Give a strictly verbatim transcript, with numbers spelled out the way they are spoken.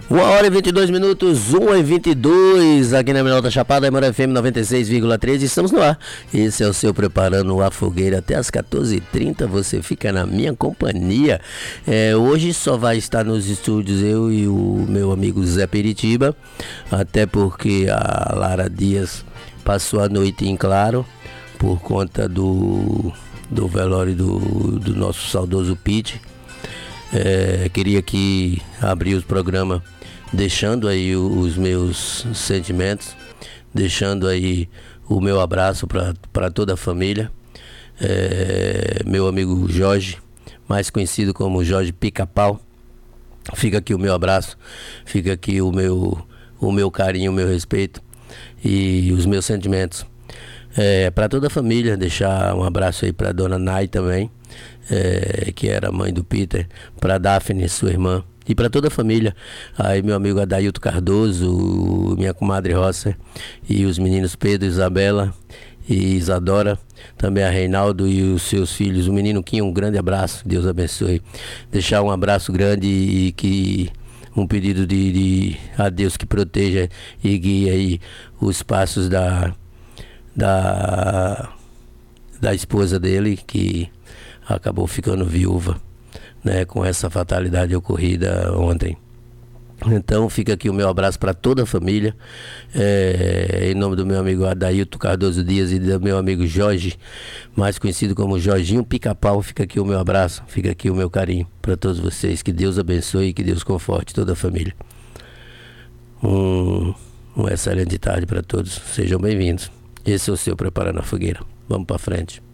Uma hora e vinte e dois minutos, uma e vinte e dois, aqui na Menor da Chapada, Amor F M noventa e seis vírgula três, estamos no ar. Esse é o seu Preparando a Fogueira, até as quatorze e trinta, você fica na minha companhia. É, hoje só vai estar nos estúdios eu e o meu amigo Zé Peritiba, até porque a Lara Dias passou a noite em claro, por conta do, do velório do, do nosso saudoso Pete. É, queria aqui abrir o programa deixando aí os meus sentimentos, deixando aí o meu abraço para toda a família. É, meu amigo Jorge, mais conhecido como Jorge Pica-Pau, fica aqui o meu abraço, fica aqui o meu, o meu carinho, o meu respeito e os meus sentimentos. É, para toda a família, deixar um abraço aí para dona Nai também, é, que era a mãe do Peter, para Daphne, sua irmã, e para toda a família. Aí meu amigo Adailto Cardoso, minha comadre Roça, e os meninos Pedro, Isabela e Isadora, também a Reinaldo e os seus filhos, o menino Kim, um grande abraço, Deus abençoe. Deixar um abraço grande e que um pedido de, de a Deus que proteja e guie aí os passos da da da esposa dele, que acabou ficando viúva, né, com essa fatalidade ocorrida ontem. Então fica aqui o meu abraço para toda a família, é, em nome do meu amigo Adailto Cardoso Dias e do meu amigo Jorge, mais conhecido como Jorginho Pica-Pau. Fica aqui o meu abraço, fica aqui o meu carinho para todos vocês. Que Deus abençoe e que Deus conforte toda a família. Um, uma excelente tarde para todos, sejam bem-vindos. Esse é o seu Preparando a Fogueira. Vamos para frente.